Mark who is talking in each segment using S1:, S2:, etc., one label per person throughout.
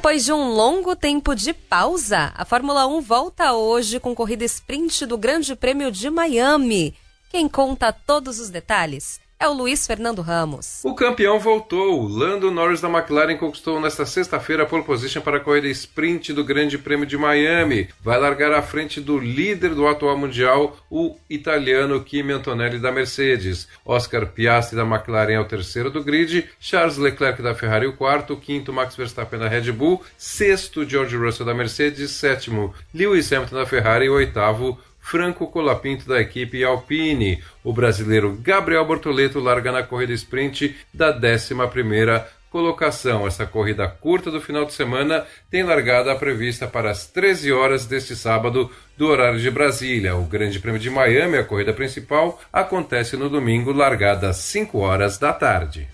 S1: Depois de um longo tempo de pausa, a Fórmula 1 volta hoje com corrida sprint do Grande Prêmio de Miami. Quem conta todos os detalhes é o Luiz Fernando Ramos.
S2: O campeão voltou. Lando Norris da McLaren conquistou nesta sexta-feira a pole position para a corrida sprint do Grande Prêmio de Miami. Vai largar à frente do líder do atual mundial, o italiano Kimi Antonelli da Mercedes. Oscar Piastri da McLaren é o terceiro do grid, Charles Leclerc da Ferrari o quarto, quinto Max Verstappen da Red Bull, sexto George Russell da Mercedes, sétimo Lewis Hamilton da Ferrari e oitavo Franco Colapinto da equipe Alpine. O brasileiro Gabriel Bortoleto larga na corrida sprint da 11ª colocação. Essa corrida curta do final de semana tem largada prevista para as 13 horas deste sábado do horário de Brasília. O Grande Prêmio de Miami, a corrida principal, acontece no domingo, largada às 5 horas da tarde.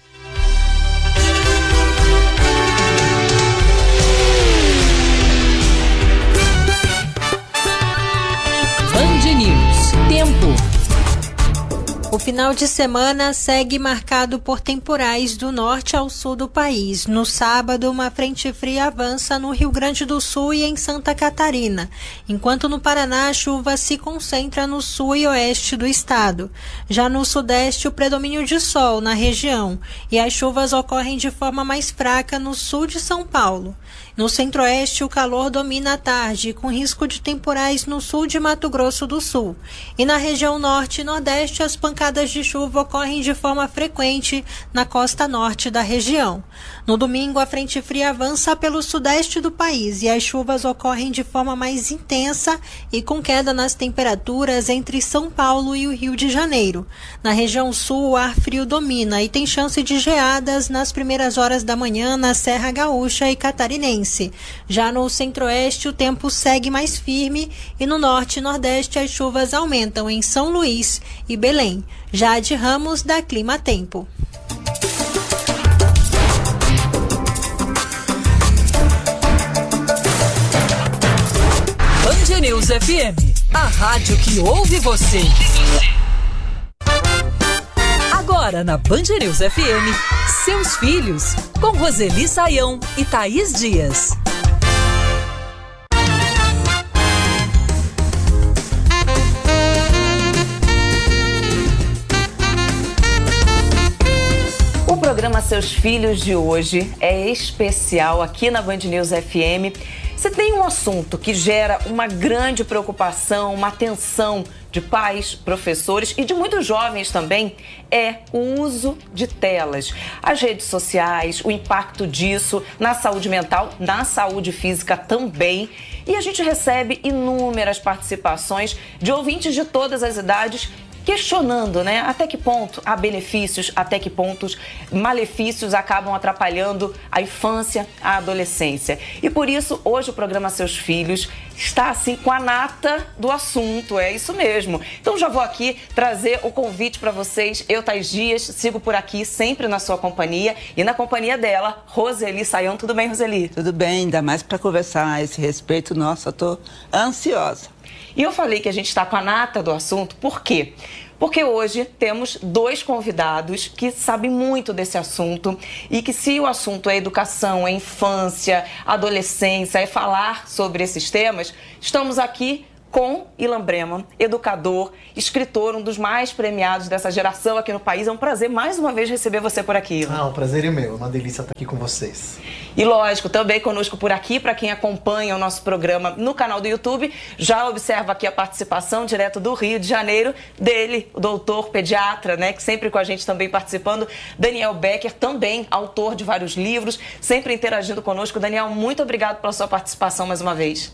S3: Tempo. O final de semana segue marcado por temporais do norte ao sul do país. No sábado, uma frente fria avança no Rio Grande do Sul e em Santa Catarina, enquanto no Paraná a chuva se concentra no sul e oeste do estado. Já no sudeste, o predomínio de sol na região e as chuvas ocorrem de forma mais fraca no sul de São Paulo. No centro-oeste, o calor domina à tarde, com risco de temporais no sul de Mato Grosso do Sul. E na região norte e nordeste, as pancadas de chuva ocorrem de forma frequente na costa norte da região. No domingo, a frente fria avança pelo sudeste do país e as chuvas ocorrem de forma mais intensa e com queda nas temperaturas entre São Paulo e o Rio de Janeiro. Na região sul, o ar frio domina e tem chance de geadas nas primeiras horas da manhã na Serra Gaúcha e Catarinense. Já no centro-oeste, o tempo segue mais firme e no norte e nordeste as chuvas aumentam em São Luís e Belém. Jade Ramos, da Clima Tempo.
S4: Band News FM, a rádio que ouve você. Agora na Band News FM, Seus Filhos, com Roseli Saião e Thaís Dias.
S5: O programa Seus Filhos de hoje é especial aqui na Band News FM. Se tem um assunto que gera uma grande preocupação, uma atenção de pais, professores e de muitos jovens também, é o uso de telas. As redes sociais, o impacto disso na saúde mental, na saúde física também. E a gente recebe inúmeras participações de ouvintes de todas as idades questionando, né, até que ponto há benefícios, até que pontos malefícios acabam atrapalhando a infância, a adolescência. E por isso, hoje o programa Seus Filhos está assim com a nata do assunto, é isso mesmo. Então já vou aqui trazer o convite para vocês. Eu, Thaís Dias, sigo por aqui sempre na sua companhia e na companhia dela, Roseli Saião. Tudo bem, Roseli?
S6: Tudo bem, ainda mais para conversar a esse respeito. Nossa, eu tô ansiosa.
S5: E eu falei que a gente está com a nata do assunto, por quê? Porque hoje temos dois convidados que sabem muito desse assunto e que, se o assunto é educação, é infância, adolescência, é falar sobre esses temas, estamos aqui com Ilan Breman, educador, escritor, um dos mais premiados dessa geração aqui no país. É um prazer mais uma vez receber você por aqui, Ilan.
S7: Um prazer é meu, é uma delícia estar aqui com vocês.
S5: E lógico, também conosco por aqui, para quem acompanha o nosso programa no canal do YouTube, já observa aqui a participação direto do Rio de Janeiro dele, o doutor pediatra, né, que sempre com a gente também participando, Daniel Becker, também autor de vários livros, sempre interagindo conosco. Daniel, muito obrigado pela sua participação mais uma vez.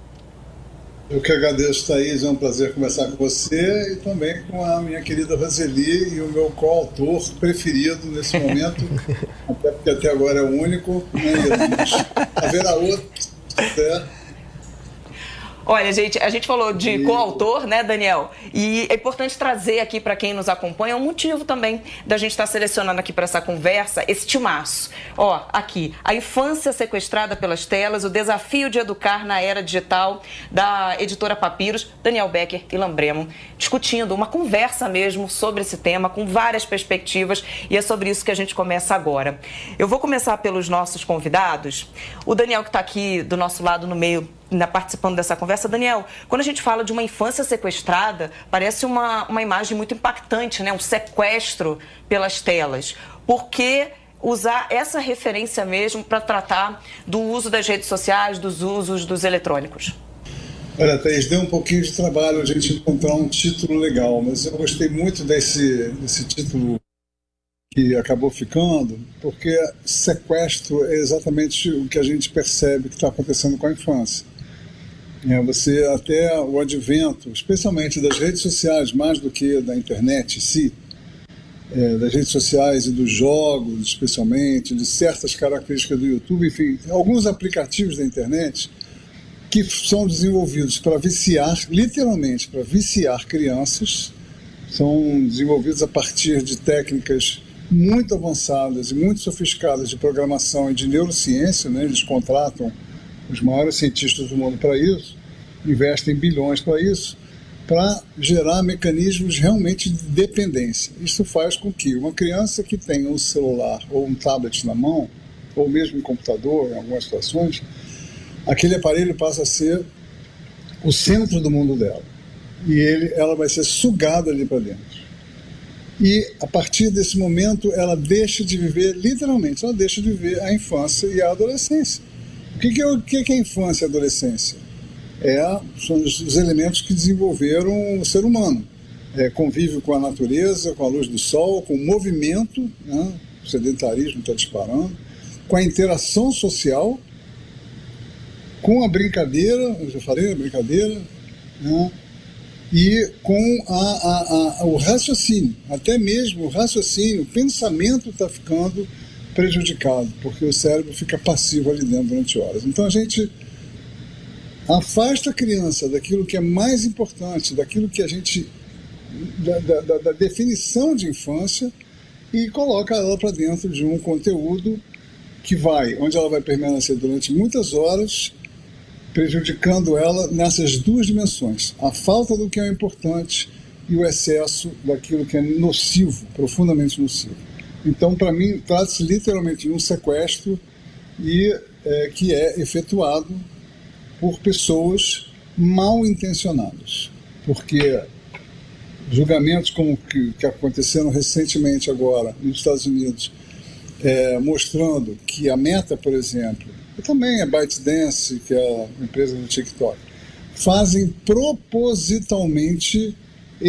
S8: Eu que agradeço, Thaís, é um prazer conversar com você e também com a minha querida Roseli e o meu coautor preferido nesse momento, até porque até agora é o único, mas haverá outro, né?
S5: Olha, gente, a gente falou de coautor, né, Daniel? E é importante trazer aqui para quem nos acompanha um motivo também da gente estar selecionando aqui para essa conversa esse timaço. Ó, aqui, a infância sequestrada pelas telas, o desafio de educar na era digital, da editora Papiros, Daniel Becker e Lambremo, discutindo uma conversa mesmo sobre esse tema, com várias perspectivas, e é sobre isso que a gente começa agora. Eu vou começar pelos nossos convidados. O Daniel, que está aqui do nosso lado no meio, participando dessa conversa. Daniel, quando a gente fala de uma infância sequestrada, parece uma imagem muito impactante, né? Um sequestro pelas telas. Por que usar essa referência mesmo para tratar do uso das redes sociais, dos usos dos eletrônicos?
S8: Olha, Thaís, deu um pouquinho de trabalho a gente encontrar um título legal, mas eu gostei muito desse título que acabou ficando, porque sequestro é exatamente o que a gente percebe que está acontecendo com a infância. Você, até o advento, especialmente das redes sociais, mais do que da internet em si, das redes sociais e dos jogos, especialmente, de certas características do YouTube, enfim, alguns aplicativos da internet que são desenvolvidos para viciar, literalmente para viciar crianças, são desenvolvidos a partir de técnicas muito avançadas e muito sofisticadas de programação e de neurociência, né? Eles contratam os maiores cientistas do mundo para isso, investem bilhões para isso, para gerar mecanismos realmente de dependência. Isso faz com que uma criança que tenha um celular ou um tablet na mão, ou mesmo um computador, em algumas situações, aquele aparelho passa a ser o centro do mundo dela. E ela vai ser sugada ali para dentro. E, a partir desse momento, ela deixa de viver, literalmente, ela deixa de viver a infância e a adolescência. O que é a infância e a adolescência? São os elementos que desenvolveram o ser humano. Convívio com a natureza, com a luz do sol, com o movimento, né? O sedentarismo está disparando, com a interação social, com a brincadeira, eu já falei, a brincadeira, né? E com o raciocínio, até mesmo o raciocínio, o pensamento está ficando prejudicado, porque o cérebro fica passivo ali dentro durante horas. Então a gente afasta a criança daquilo que é mais importante, daquilo que a gente, da definição de infância, e coloca ela para dentro de um conteúdo onde ela vai permanecer durante muitas horas, prejudicando ela nessas duas dimensões, a falta do que é importante e o excesso daquilo que é nocivo, profundamente nocivo. Então, para mim, trata-se literalmente de um sequestro que é efetuado por pessoas mal intencionadas, porque julgamentos como que aconteceram recentemente agora nos Estados Unidos, mostrando que a Meta, por exemplo, e também a ByteDance, que é a empresa do TikTok, fazem propositalmente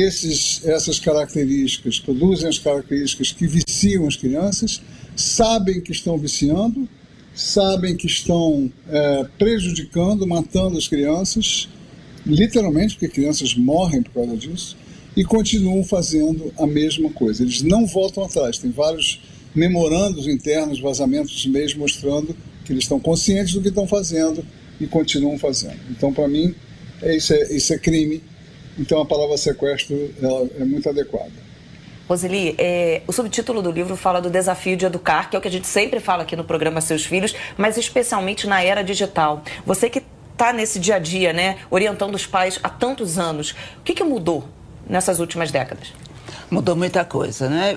S8: essas características, produzem as características que viciam as crianças, sabem que estão viciando, sabem que estão prejudicando, matando as crianças, literalmente, porque crianças morrem por causa disso, e continuam fazendo a mesma coisa. Eles não voltam atrás. Tem vários memorandos internos, vazamentos de e-mails mostrando que eles estão conscientes do que estão fazendo e continuam fazendo. Então, para mim, isso é crime. Então, a palavra sequestro ela é muito adequada.
S5: Roseli, o subtítulo do livro fala do desafio de educar, que é o que a gente sempre fala aqui no programa Seus Filhos, mas especialmente na era digital. Você que está nesse dia a dia, né, orientando os pais há tantos anos, o que mudou nessas últimas décadas?
S6: Mudou muita coisa, né?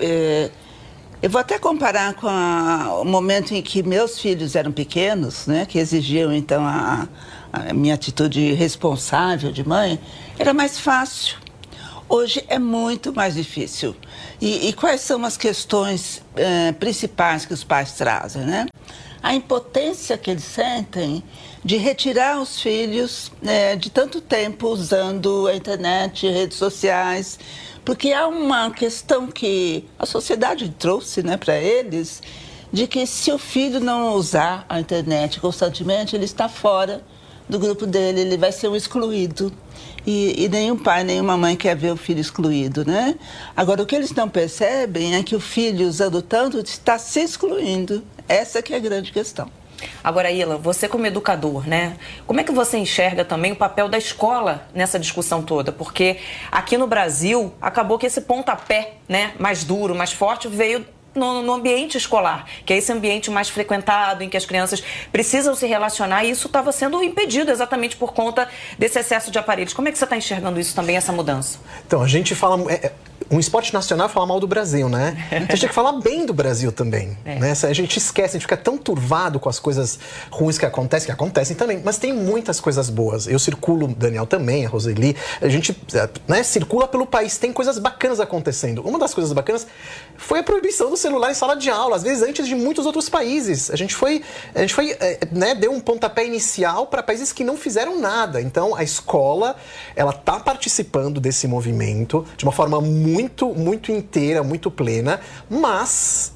S6: Eu vou até comparar com o momento em que meus filhos eram pequenos, né, que exigiam, então, a minha atitude responsável de mãe. Era mais fácil. Hoje é muito mais difícil. E quais são as questões principais que os pais trazem, né? A impotência que eles sentem de retirar os filhos de tanto tempo usando a internet, redes sociais, porque há uma questão que a sociedade trouxe, né, para eles, de que se o filho não usar a internet constantemente, ele está fora do grupo dele, ele vai ser um excluído. E nenhum pai, nenhuma mãe quer ver o filho excluído, né? Agora, o que eles não percebem é que o filho, usando tanto, está se excluindo. Essa que é a grande questão.
S5: Agora, Ila, você como educador, né? Como é que você enxerga também o papel da escola nessa discussão toda? Porque aqui no Brasil, acabou que esse pontapé, né, mais duro, mais forte, veio no ambiente escolar, que é esse ambiente mais frequentado, em que as crianças precisam se relacionar, e isso estava sendo impedido exatamente por conta desse excesso de aparelhos. Como é que você está enxergando isso também, essa mudança?
S9: Então, a gente fala... Um esporte nacional fala mal do Brasil, né? Então a gente tem que falar bem do Brasil também. Né? A gente esquece, a gente fica tão turvado com as coisas ruins que acontecem também, mas tem muitas coisas boas. Eu circulo, Daniel também, a Roseli, a gente, né, circula pelo país, tem coisas bacanas acontecendo. Uma das coisas bacanas foi a proibição do celular em sala de aula, às vezes antes de muitos outros países. A gente foi né, deu um pontapé inicial para países que não fizeram nada. Então a escola, ela está participando desse movimento de uma forma muito inteira, muito plena, mas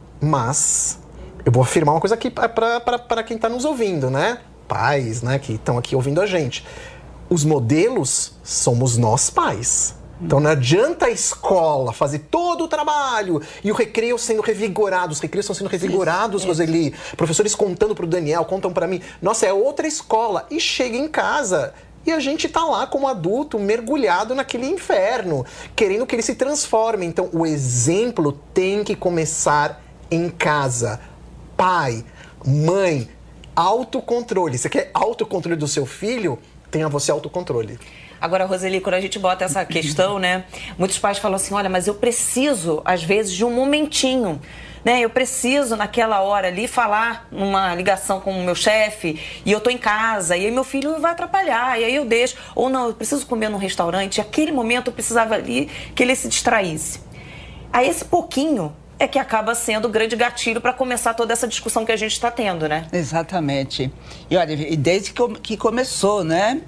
S9: eu vou afirmar uma coisa aqui para quem está nos ouvindo, né? Pais, né, que estão aqui ouvindo a gente. Os modelos somos nós pais. Então não adianta a escola fazer todo o trabalho e o recreio sendo revigorado. Os recreios estão sendo revigorados, Roseli. Professores contando para o Daniel, contam para mim. Nossa, é outra escola. E chega em casa e a gente tá lá como adulto, mergulhado naquele inferno, querendo que ele se transforme. Então o exemplo tem que começar em casa. Pai, mãe, autocontrole. Você quer autocontrole do seu filho? Tenha você autocontrole.
S5: Agora, Roseli, quando a gente bota essa questão, né? Muitos pais falam assim, olha, mas eu preciso, às vezes, de um momentinho, né? Eu preciso, naquela hora ali, falar numa ligação com o meu chefe e eu tô em casa, e aí meu filho vai atrapalhar, e aí eu deixo. Ou não, eu preciso comer num restaurante, e aquele momento eu precisava ali que ele se distraísse. Aí esse pouquinho é que acaba sendo o grande gatilho para começar toda essa discussão que a gente está tendo, né?
S6: Exatamente. E olha, desde que começou, né,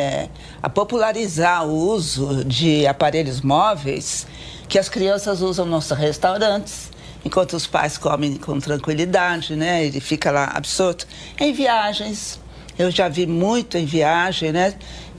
S6: a popularizar o uso de aparelhos móveis, que as crianças usam nos restaurantes, enquanto os pais comem com tranquilidade, né, ele fica lá absorto. Em viagens, eu já vi muito em viagem, né,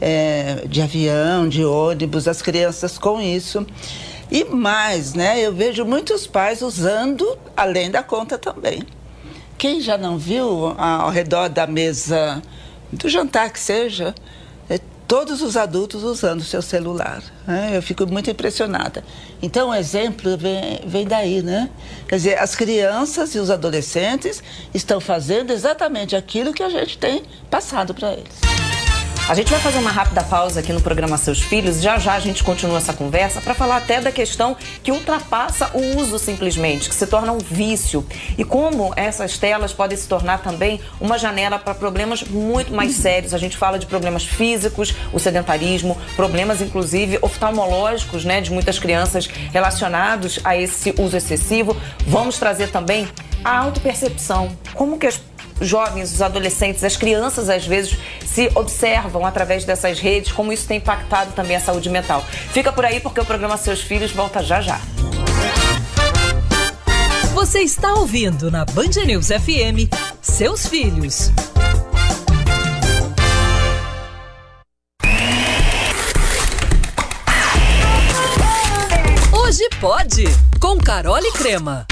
S6: de avião, de ônibus, as crianças com isso. E mais, né, eu vejo muitos pais usando além da conta também. Quem já não viu ao redor da mesa do jantar que seja, todos os adultos usando o seu celular, né? Eu fico muito impressionada. Então o exemplo vem daí, né? Quer dizer, as crianças e os adolescentes estão fazendo exatamente aquilo que a gente tem passado para eles.
S5: A gente vai fazer uma rápida pausa aqui no programa Seus Filhos. Já a gente continua essa conversa para falar até da questão que ultrapassa o uso simplesmente, que se torna um vício. E como essas telas podem se tornar também uma janela para problemas muito mais sérios. A gente fala de problemas físicos, o sedentarismo, problemas inclusive oftalmológicos, né, de muitas crianças relacionados a esse uso excessivo. Vamos trazer também a autopercepção. Como que as jovens, os adolescentes, as crianças às vezes se observam através dessas redes, como isso tem impactado também a saúde mental. Fica por aí porque o programa Seus Filhos volta já.
S4: Você está ouvindo na Band News FM Seus Filhos. Hoje pode, com Carole Crema.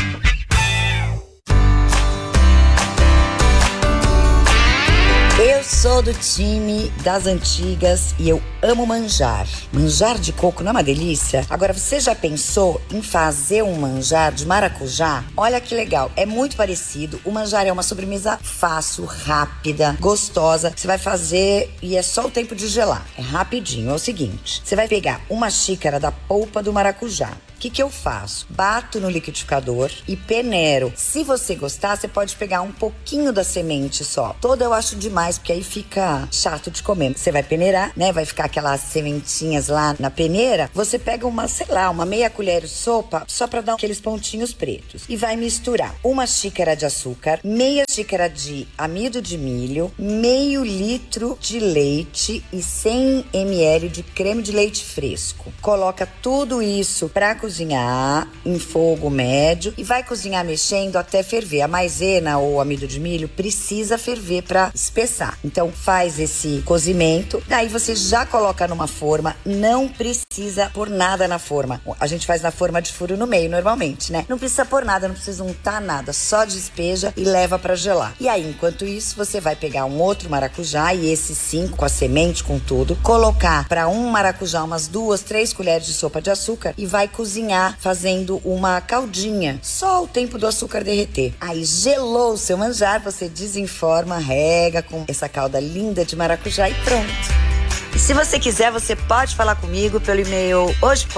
S10: Eu sou do time das antigas e eu amo manjar. Manjar de coco não é uma delícia? Agora, você já pensou em fazer um manjar de maracujá? Olha que legal, é muito parecido. O manjar é uma sobremesa fácil, rápida, gostosa. Você vai fazer e é só o tempo de gelar. É rapidinho, é o seguinte. Você vai pegar uma xícara da polpa do maracujá. O que eu faço? Bato no liquidificador e peneiro. Se você gostar, você pode pegar um pouquinho da semente só. Toda eu acho demais, porque aí fica chato de comer. Você vai peneirar, né? Vai ficar aquelas sementinhas lá na peneira. Você pega uma meia colher de sopa, só pra dar aqueles pontinhos pretos. E vai misturar uma xícara de açúcar, meia xícara de amido de milho, meio litro de leite e 100 ml de creme de leite fresco. Coloca tudo isso pra cozinhar cozinhar em fogo médio e vai cozinhar mexendo até ferver. A maisena ou amido de milho precisa ferver para espessar. Então faz esse cozimento, daí você já coloca numa forma, não precisa pôr nada na forma. A gente faz na forma de furo no meio normalmente, né? Não precisa pôr nada, não precisa untar nada, só despeja e leva para gelar. E aí, enquanto isso, você vai pegar um outro maracujá, e esse sim, com a semente, com tudo, colocar para um maracujá umas 2, 3 colheres de sopa de açúcar e vai cozinhar fazendo uma caldinha, só o tempo do açúcar derreter. Aí gelou o seu manjar, você desenforma, rega com essa calda linda de maracujá e pronto. E se você quiser, você pode falar comigo pelo e-mail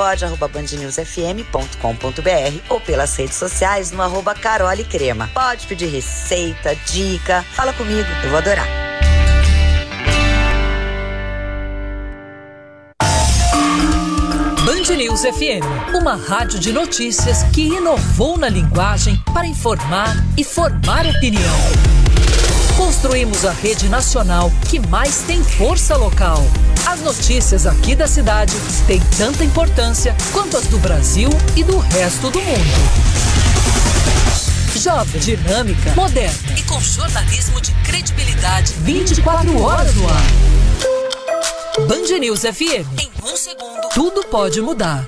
S10: hojepode@bandnewsfm.com.br ou pelas redes sociais no @carolecrema. Pode pedir receita, dica, fala comigo, eu vou adorar.
S4: Band News FM, uma rádio de notícias que inovou na linguagem para informar e formar opinião. Construímos a rede nacional que mais tem força local. As notícias aqui da cidade têm tanta importância quanto as do Brasil e do resto do mundo. Jovem, dinâmica, moderna e com jornalismo de credibilidade 24 horas no ar. Band News FM. Em 1 segundo, tudo pode mudar.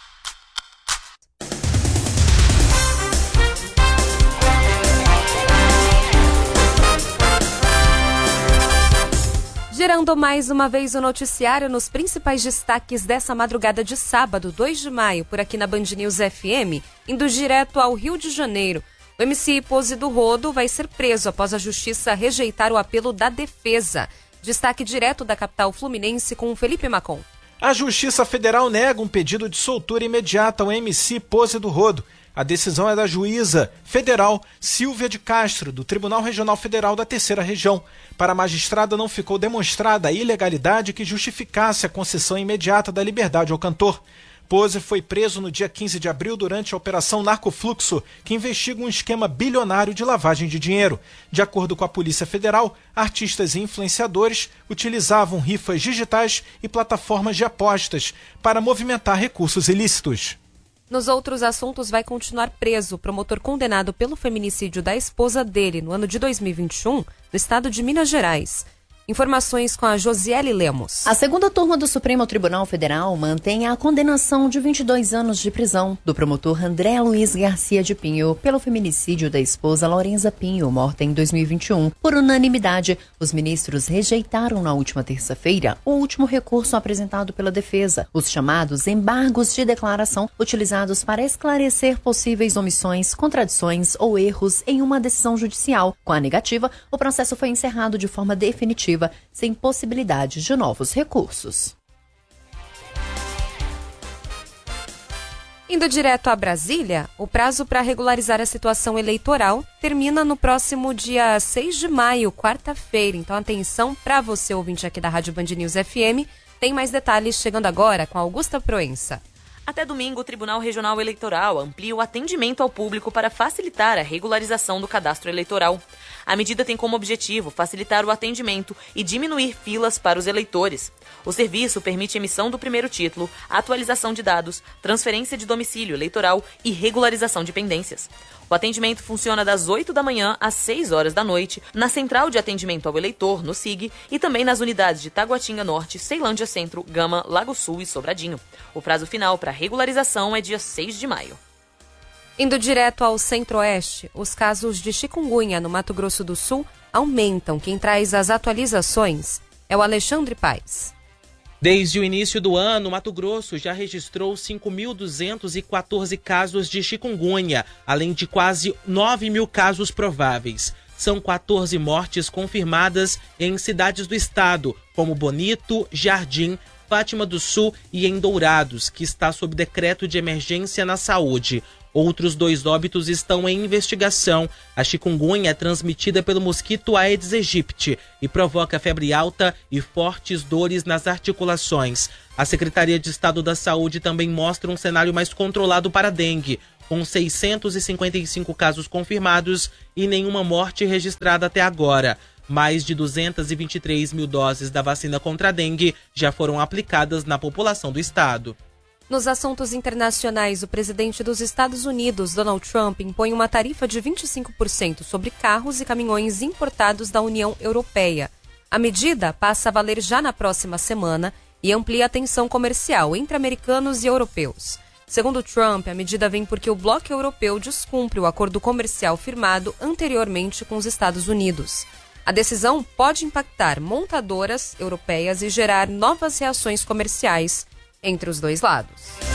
S1: Gerando mais uma vez o noticiário nos principais destaques dessa madrugada de sábado, 2 de maio, por aqui na Band News FM, indo direto ao Rio de Janeiro. O MC Pose do Rodo vai ser preso após a justiça rejeitar o apelo da defesa. Destaque direto da capital fluminense com Felipe Macon.
S11: A Justiça Federal nega um pedido de soltura imediata ao MC Pose do Rodo. A decisão é da juíza federal Silvia de Castro, do Tribunal Regional Federal da Terceira Região. Para a magistrada, não ficou demonstrada a ilegalidade que justificasse a concessão imediata da liberdade ao cantor. Pose foi preso no dia 15 de abril durante a Operação Narcofluxo, que investiga um esquema bilionário de lavagem de dinheiro. De acordo com a Polícia Federal, artistas e influenciadores utilizavam rifas digitais e plataformas de apostas para movimentar recursos ilícitos.
S1: Nos outros assuntos, vai continuar preso o promotor condenado pelo feminicídio da esposa dele no ano de 2021, no estado de Minas Gerais. Informações com a Josiele Lemos.
S12: A segunda turma do Supremo Tribunal Federal mantém a condenação de 22 anos de prisão do promotor André Luiz Garcia de Pinho pelo feminicídio da esposa Lorenza Pinho, morta em 2021. Por unanimidade, os ministros rejeitaram na última terça-feira o último recurso apresentado pela defesa, os chamados embargos de declaração utilizados para esclarecer possíveis omissões, contradições ou erros em uma decisão judicial. Com a negativa, o processo foi encerrado de forma definitiva, sem possibilidade de novos recursos.
S1: Indo direto a Brasília, o prazo para regularizar a situação eleitoral termina no próximo dia 6 de maio, quarta-feira. Então, atenção para você, ouvinte aqui da Rádio Band News FM. Tem mais detalhes chegando agora com a Augusta Proença.
S13: Até domingo, o Tribunal Regional Eleitoral amplia o atendimento ao público para facilitar a regularização do cadastro eleitoral. A medida tem como objetivo facilitar o atendimento e diminuir filas para os eleitores. O serviço permite emissão do primeiro título, atualização de dados, transferência de domicílio eleitoral e regularização de pendências. O atendimento funciona das 8 da manhã às 6 horas da noite, na Central de Atendimento ao Eleitor, no SIG, e também nas unidades de Taguatinga Norte, Ceilândia Centro, Gama, Lago Sul e Sobradinho. O prazo final para regularização é dia 6 de maio.
S1: Indo direto ao Centro-Oeste, os casos de chikungunya no Mato Grosso do Sul aumentam. Quem traz as atualizações é o Alexandre Paes.
S14: Desde o início do ano, Mato Grosso já registrou 5.214 casos de chikungunya, além de quase 9.000 casos prováveis. São 14 mortes confirmadas em cidades do estado, como Bonito, Jardim, Fátima do Sul e em Dourados, que está sob decreto de emergência na saúde. Outros 2 óbitos estão em investigação. A chikungunya é transmitida pelo mosquito Aedes aegypti e provoca febre alta e fortes dores nas articulações. A Secretaria de Estado da Saúde também mostra um cenário mais controlado para a dengue, com 655 casos confirmados e nenhuma morte registrada até agora. Mais de 223 mil doses da vacina contra a dengue já foram aplicadas na população do estado.
S1: Nos assuntos internacionais, o presidente dos Estados Unidos, Donald Trump, impõe uma tarifa de 25% sobre carros e caminhões importados da União Europeia. A medida passa a valer já na próxima semana e amplia a tensão comercial entre americanos e europeus. Segundo Trump, a medida vem porque o bloco europeu descumpre o acordo comercial firmado anteriormente com os Estados Unidos. A decisão pode impactar montadoras europeias e gerar novas reações comerciais entre os dois lados.